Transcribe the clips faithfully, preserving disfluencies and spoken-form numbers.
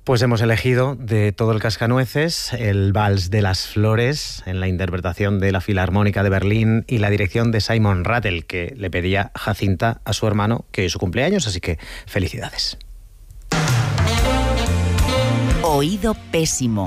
Pues hemos elegido de todo el Cascanueces el Vals de las Flores en la interpretación de la Filarmónica de Berlín y la dirección de Simon Rattle, que le pedía Jacinta a su hermano, que hoy es su cumpleaños, así que felicidades. Oído pésimo.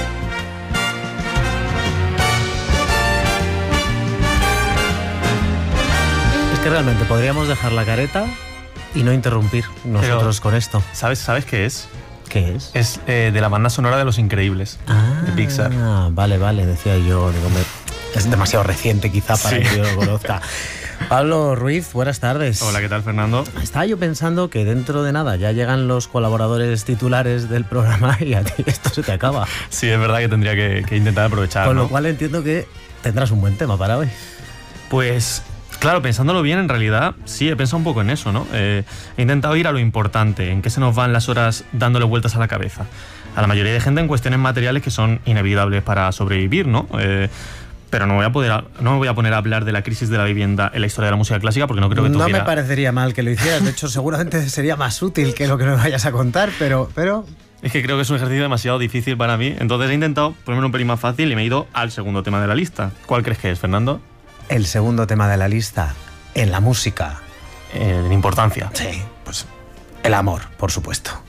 Es que realmente podríamos dejar la careta y no interrumpir nosotros Pero, con esto. ¿Sabes, ¿Sabes qué es? ¿Qué es? Es eh, de la banda sonora de Los Increíbles, ah, de Pixar. Ah, vale, vale, decía yo. Digo, me, es demasiado reciente quizá para Sí. que yo lo conozca. Pablo Ruiz, buenas tardes. Hola, ¿qué tal, Fernando? Estaba yo pensando que dentro de nada ya llegan los colaboradores titulares del programa y a ti esto se te acaba. Sí, es verdad que tendría que, que intentar aprovechar, Con ¿no? lo cual entiendo que tendrás un buen tema para hoy. Pues, claro, pensándolo bien, en realidad sí, he pensado un poco en eso, ¿no? Eh, he intentado ir a lo importante, en qué se nos van las horas dándole vueltas a la cabeza. A la mayoría de gente en cuestiones materiales que son inevitables para sobrevivir, ¿no? Eh, pero no voy a poder, no me voy a poner a hablar de la crisis de la vivienda en la historia de la música clásica porque no creo que No tuviera... me parecería mal que lo hicieras, de hecho seguramente sería más útil que lo que me vayas a contar, pero... pero... Es que creo que es un ejercicio demasiado difícil para mí, entonces he intentado ponerme un pelín más fácil y me he ido al segundo tema de la lista. ¿Cuál crees que es, Fernando? El segundo tema de la lista, en la música. Eh, de importancia. Sí, pues el amor, por supuesto.